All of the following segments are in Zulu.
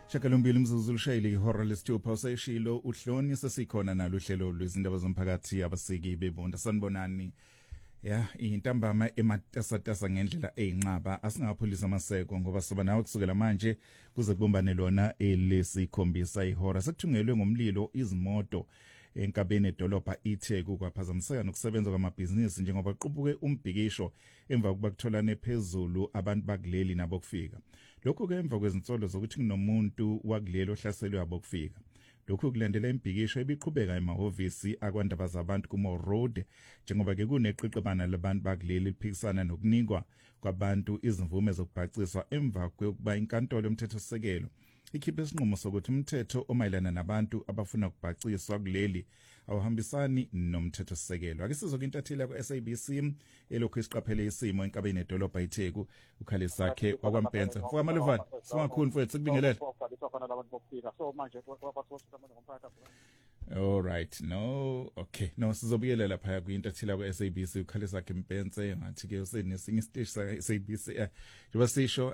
Shakalombili mzuzu lushayile ihora lesithupha useshilo uhloni sesikhona nalo uhlelo lwezindaba zomphakathi abasiki bebonda sanibonani intambama ematasatasa ngendlela eyinqaba asingapholisa amaseko ngoba soba nawe kusukela manje kuze kubombane lona elesikhombisa ihora sekuthungelwe ngomlilo izimoto enkabeni edolobha iTheku kwaphazamiseka nokusebenza kwamabhizinisi njengoba qubuke umbhikisho emva kokuba kutholane phezulu abantu bakuleli nabo kufika. Lokho ke emva kwezinsolo zokuthi kunomuntu wakuleli ohlaselwe abokufika. Lokho kulandela imbhikisho ebiqhubeka emahhovisi akwandaba zabantu kuMo Road njengoba ke kuneqhiqibana labantu bakuleli liphikisana nokunikwa kwabantu izimvume zokubhaciswa emva kokuba inkantolo yomthethosisekelo ikhiphe isinqumo sokuthi umthetho omayelana nabantu abafuna ukubhaciswa kuleli awuhambisani nomthethosisekelo. Ake sizokintathela ku-SABC elokhu isiqaphele isimo enkabeni edolobha iTheku ukhali sakhe wakwaMpenze. Mfowethu Maluvane, singakhulu mfowethu sikubingelele. All right, no, okay. No, sizobuyela lapha kuintathela ku-SABC ukhali sakhe Mpenze ngathi ke usenesinye isiteshi sa-SABC njengoba sisho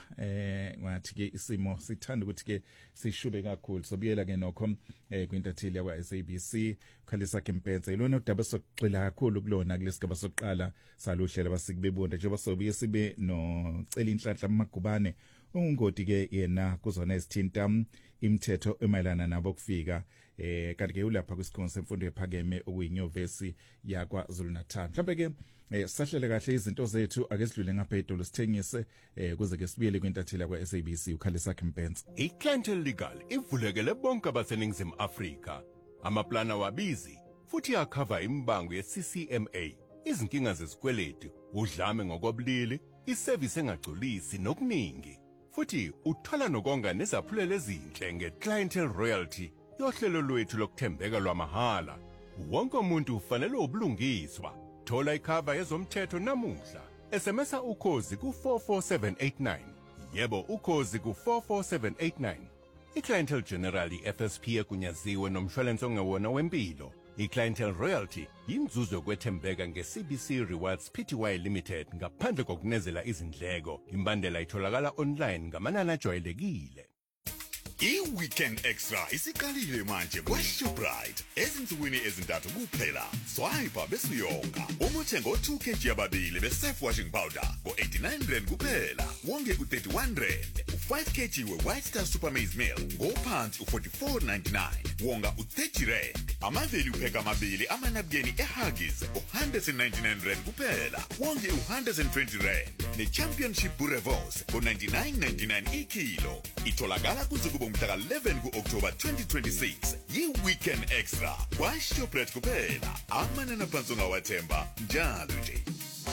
ngathi ke isimo sithanda ukuthi ke sishube kakhulu. Sobuyela ke nokho kuintathela kwa-SABC ukhali sakhe Mpenze ilona udaba sokuxila kakhulu kulona kulesigaba sokuqala saluhlela basikubebonda njengoba sobuye sibe nocela inhlanhla amagubane ungoti ke yena kuzona izithinta imithetho emayelana nabo kufika kanti ke ulapha kwisikhungo semfundo ephakeme okuyinyuvesi yakwaZulu Natal. Mhlawumbe ke sahlele kahle izinto zethu ake sidlule ngapha edolo sithengise kuze ke sibuyele kwintathela kwa-SABC ukhali sakhe Mpenze. iClientele Legal ivulekele bonke abaseningizimu Afrika. Amaplana wabizi futhi yakhava imbango ye-CCMA, izinkinga zezikweletu, udlame ngokobulili, iservice engagculisi nokuningi. Futhi uthola nokonga nezaphulelo ezinhle ngeClientele Royalty yohlelo lwethu lokuthembeka lwamahala. Wonke umuntu ufanele ubulungiswa. Thola ikhava yezomthetho namuhla. SMSa ukhozi ku44789. Yebo ukhozi ku44789. iClientele General FSP ekunyaziwe nomshwalense ongewona wempilo. iClientele Royalty yinzuzo yokwethembeka ngeCBC Rewards Pty Limited ngaphandle kokunezela izindleko. Imbandela itholakala online ngamanani ajwayelekile. I-Weekend Extra isiqalile manje kwa-Shoprite. Ezinsukwini ezintathu kuphela. Swipe bese uyonga. Uma uthenga o2 kg ababili be-Safe Washing Powder ngo-R89 kuphela. Wonge u-R31. U5 kg we-White Star Super Maize Meal ngophansi u-44.99. Wonga u-R30. Amaveli upheka amabili amanabukeni eHuggies u-R199 kuphela. Wonge u-R120. Ne-Championship Boerewors ngo-99.99 ikilo. Itholakala kuze kube umhla ka-11 ku-October 2026. Yi-Weekend Extra kwa-Shoprite kuphela. Amanani aphansi ongawathemba njalo nje.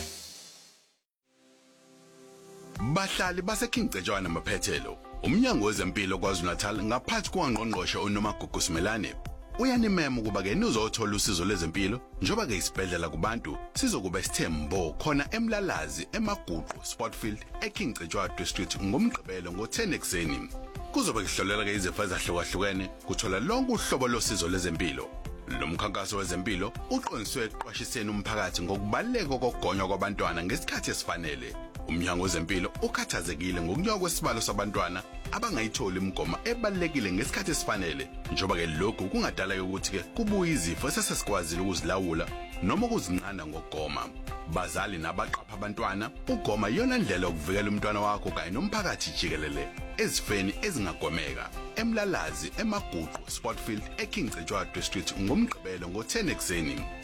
Bahlali baseKingcetshwana Maphethelo, umnyango wezempilo kwaZulu Natal ngaphansi kwaNgqongqoshe uNomagugu Simelane uyanimema ukuba ke nizothola usizo lezempilo njoba ke isibhedlela kubantu sizokuba isithembo khona eMlalazi eMaguqu Sportfield eKingcetshwana District ngomgqibelo ngo-10 ekseni. Kuzobe kuhlolela ke izifo ezahlukahlukene kuthola lonke uhlobo losizo lezempilo. Lo mkhankaso wezempilo uqondiswe eqwashiseni umphakathi ngokubaleka kokugonywa kwabantwana ngesikhathi esifanele. Umnyango wezempilo ukhathazekile ngokunyuka kwesibalo sabantwana abangayitholi imigoma ebalekile ngesikhathi esifanele njoba ke lokhu kungadala ukuthi ke kubuye izifo esesesikwazile ukuzilawula noma ukuzinqanda ngokugoma. Bazali nabaqapha abantwana ugoma yona ndlela yokuvikela umntwana wakho kanye nomphakathi jikelele ezifeni ezingagomeka. eMlalazi eMaguqu Sportfield eKingcetshwana District ngomgqibelo ngo-10 ekseni.